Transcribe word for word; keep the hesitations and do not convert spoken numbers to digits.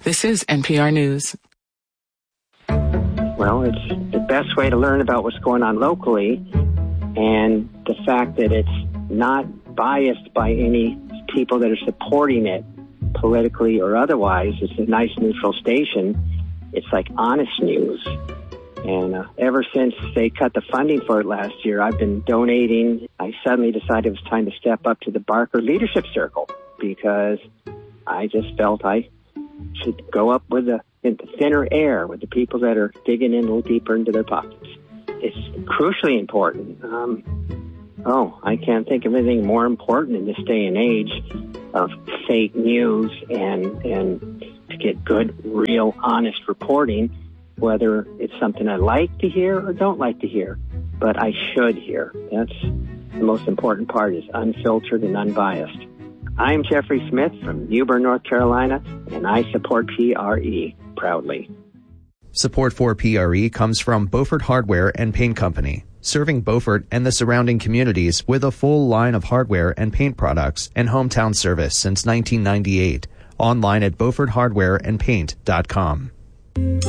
This is N P R News. Well, it's the best way to learn about what's going on locally, and the fact that it's not biased by any people that are supporting it politically or otherwise. It's a nice neutral station. It's like honest news. And uh, ever since they cut the funding for it last year, I've been donating. I suddenly decided it was time to step up to the Barker Leadership Circle because I just felt I should go up with the, in the thinner air with the people that are digging in a little deeper into their pockets. It's crucially important. Um, oh, I can't think of anything more important in this day and age of fake news and and to get good, real, honest reporting, whether it's something I like to hear or don't like to hear, but I should hear. That's the most important part, is unfiltered and unbiased. I'm Jeffrey Smith from Newbern, North Carolina, and I support P R E proudly. Support for P R E comes from Beaufort Hardware and Paint Company, serving Beaufort and the surrounding communities with a full line of hardware and paint products and hometown service since nineteen ninety-eight. Online at beaufort hardware and paint dot com.